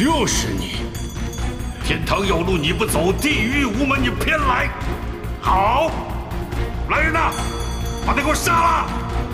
就是你！天堂有路你不走，地狱无门你偏来。好，来人呐，把他给我杀了！